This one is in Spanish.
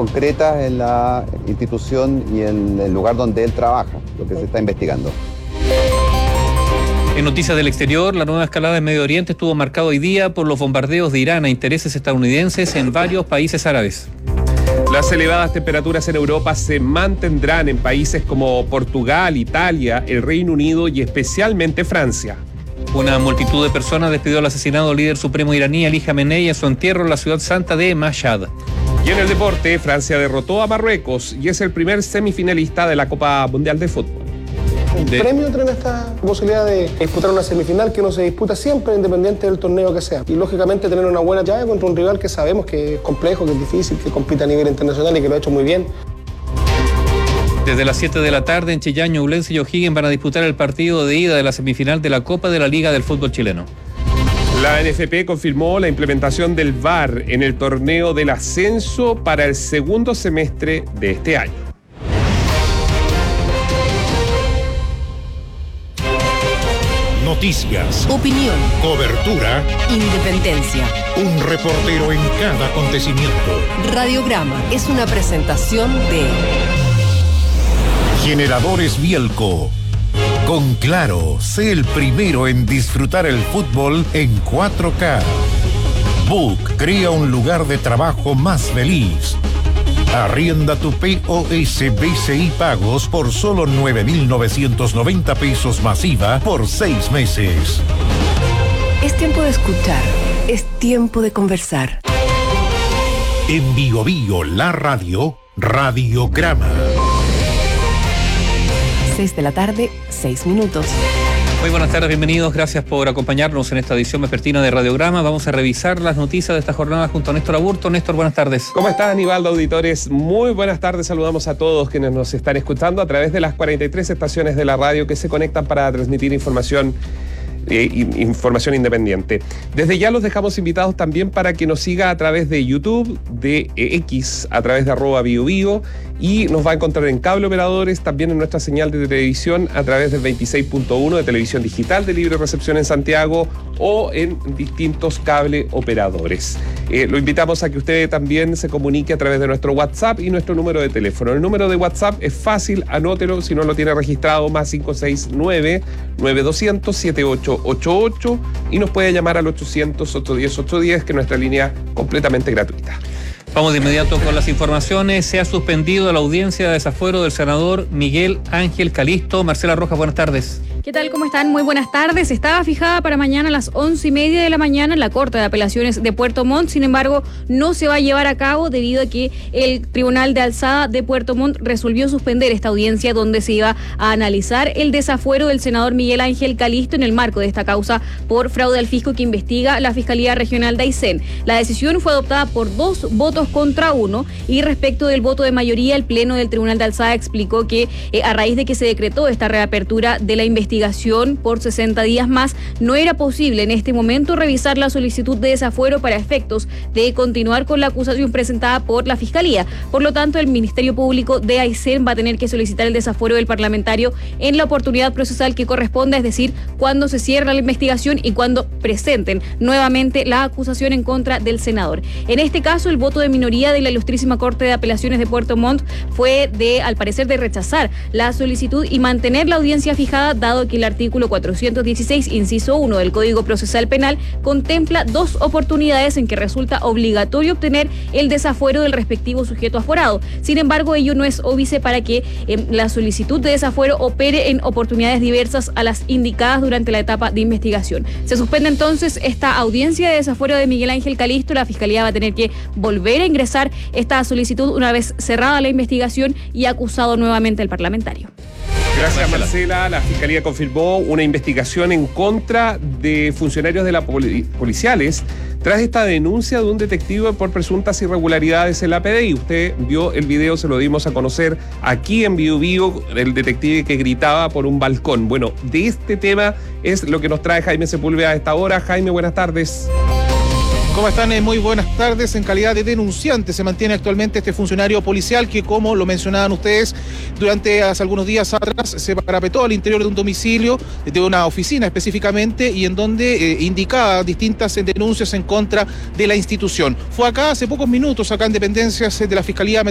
concretas en la institución y en el lugar donde él trabaja, lo que se está investigando. En noticias del exterior, la nueva escalada en Medio Oriente estuvo marcada hoy día por los bombardeos de Irán a intereses estadounidenses en varios países árabes. Las elevadas temperaturas en Europa se mantendrán en países como Portugal, Italia, el Reino Unido y especialmente Francia. Una multitud de personas despidió al asesinado líder supremo iraní Ali Khamenei en su entierro en la ciudad santa de Mashhad. Y en el deporte, Francia derrotó a Marruecos y es el primer semifinalista de la Copa Mundial de Fútbol. El premio tiene esta posibilidad de disputar una semifinal que no se disputa siempre, independiente del torneo que sea. Y lógicamente tener una buena llave contra un rival que sabemos que es complejo, que es difícil, que compite a nivel internacional y que lo ha hecho muy bien. Desde las 7 de la tarde en Chillán, Ñublense y O'Higgins van a disputar el partido de ida de la semifinal de la Copa de la Liga del Fútbol Chileno. La NFP confirmó la implementación del VAR en el torneo del ascenso para el segundo semestre de este año. Noticias, opinión, cobertura, independencia. Un reportero en cada acontecimiento. Radiograma es una presentación de Generadores Bielco. Con Claro, sé el primero en disfrutar el fútbol en 4K. Book crea un lugar de trabajo más feliz. Arrienda tu POS BCI Pagos por solo 9.990 pesos masiva por 6 meses. Es tiempo de escuchar, es tiempo de conversar. En Bio Bio, la radio, Radiograma. 6 de la tarde, 6 minutos. Muy buenas tardes, bienvenidos, gracias por acompañarnos en esta edición vespertina de Radiograma. Vamos a revisar las noticias de esta jornada junto a Néstor Aburto. Néstor, buenas tardes. ¿Cómo estás, Aníbaldo, auditores? Muy buenas tardes, saludamos a todos quienes nos están escuchando a través de las 43 estaciones de la radio que se conectan para transmitir información independiente. Desde ya los dejamos invitados también para que nos siga a través de YouTube, de X, a través de @BioBio, y nos va a encontrar en cable operadores, también en nuestra señal de televisión a través del 26.1 de televisión digital de libre recepción en Santiago o en distintos cable operadores. Lo invitamos a que usted también se comunique a través de nuestro WhatsApp y nuestro número de teléfono. El número de WhatsApp es fácil, anótelo si no lo tiene registrado, más 569-9200-7888, y nos puede llamar al 800-810-810, que es nuestra línea completamente gratuita. Vamos de inmediato con las informaciones. Se ha suspendido la audiencia de desafuero del senador Miguel Ángel Calisto. Marcela Rojas, buenas tardes. ¿Qué tal? ¿Cómo están? Muy buenas tardes. Estaba fijada para mañana a las 11:30 de la mañana en la Corte de Apelaciones de Puerto Montt. Sin embargo, no se va a llevar a cabo debido a que el Tribunal de Alzada de Puerto Montt resolvió suspender esta audiencia donde se iba a analizar el desafuero del senador Miguel Ángel Calisto en el marco de esta causa por fraude al fisco que investiga la Fiscalía Regional de Aysén. La decisión fue adoptada por 2 votos contra 1, y respecto del voto de mayoría, el Pleno del Tribunal de Alzada explicó que a raíz de que se decretó esta reapertura de la investigación por 60 días más, no era posible en este momento revisar la solicitud de desafuero para efectos de continuar con la acusación presentada por la Fiscalía. Por lo tanto, el Ministerio Público de Aysén va a tener que solicitar el desafuero del parlamentario en la oportunidad procesal que corresponda, es decir, cuando se cierra la investigación y cuando presenten nuevamente la acusación en contra del senador. En este caso, el voto de minoría de la Ilustrísima Corte de Apelaciones de Puerto Montt fue al parecer, de rechazar la solicitud y mantener la audiencia fijada, dado que el artículo 416, inciso 1 del Código Procesal Penal contempla 2 oportunidades en que resulta obligatorio obtener el desafuero del respectivo sujeto aforado. Sin embargo, ello no es óbice para que la solicitud de desafuero opere en oportunidades diversas a las indicadas durante la etapa de investigación. Se suspende entonces esta audiencia de desafuero de Miguel Ángel Calisto. La Fiscalía va a tener que volver a ingresar esta solicitud una vez cerrada la investigación y acusado nuevamente el parlamentario. Gracias, Marcela. La Fiscalía confirmó una investigación en contra de funcionarios de la policiales tras esta denuncia de un detective por presuntas irregularidades en la PDI. Usted vio el video, se lo dimos a conocer aquí en Bio Bio, el detective que gritaba por un balcón. Bueno, de este tema es lo que nos trae Jaime Sepúlveda a esta hora. Jaime, buenas tardes. ¿Cómo están? Muy buenas tardes. En calidad de denunciante se mantiene actualmente este funcionario policial que, como lo mencionaban ustedes, durante hace algunos días atrás se parapetó al interior de un domicilio, de una oficina específicamente, y en donde indicaba distintas denuncias en contra de la institución. Fue acá hace pocos minutos, acá en dependencias de la Fiscalía